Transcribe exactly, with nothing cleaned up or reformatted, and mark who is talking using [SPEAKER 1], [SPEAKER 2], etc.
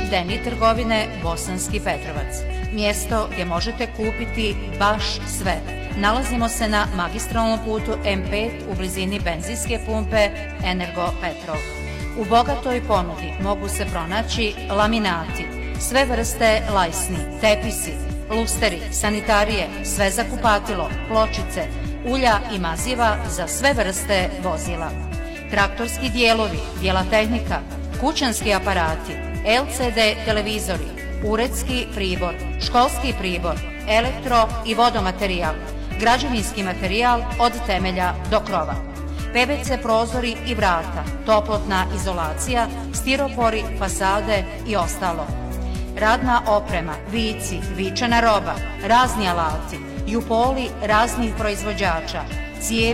[SPEAKER 1] Deni trgovine Bosanski Petrovac. Mjesto gdje možete kupiti baš sve. Nalazimo se na magistralnom putu em pet u blizini benzinske pumpe Energo Petrol. U bogatoj ponudi mogu se pronaći laminati, sve vrste lajsni, tepisi, lusteri, sanitarije, sve za kupatilo, pločice, ulja i maziva za sve vrste vozila. Traktorski dijelovi, dijela tehnika, kućanski aparati, el ce de televizori, uredski pribor, školski pribor, elektro i vodomaterijal, građevinski materijal od temelja do krova, pe ve ce prozori i vrata, toplotna izolacija, stiropori, fasade i ostalo. Radna oprema, vici, vičana roba, razni alati, jupoli raznih proizvođača, cijevi,